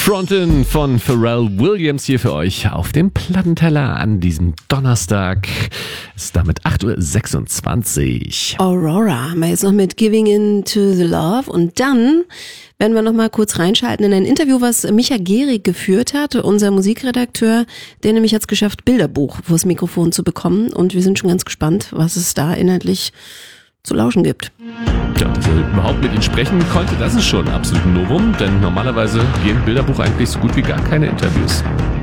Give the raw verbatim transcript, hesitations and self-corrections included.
Frontin von Pharrell Williams hier für euch auf dem Plattenteller an diesem Donnerstag. Es ist damit acht Uhr sechsundzwanzig. Aurora haben wir jetzt noch mit Giving Into the Love und dann werden wir noch mal kurz reinschalten in ein Interview, was Micha Gehrig geführt hat, unser Musikredakteur, der nämlich hat es geschafft, Bilderbuch vors Mikrofon zu bekommen und wir sind schon ganz gespannt, was es da inhaltlich zu lauschen gibt. Ja, dass er überhaupt mit ihnen sprechen konnte, das ist schon absolut ein Novum, denn normalerweise gehen Bilderbuch eigentlich so gut wie gar keine Interviews.